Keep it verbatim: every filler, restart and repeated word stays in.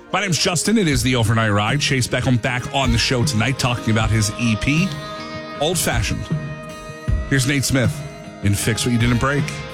My name's Justin. It is the Overnight Ride. Chase Beckham back on the show tonight talking about his E P, Old Fashioned. Here's Nate Smith in Fix What You Didn't Break.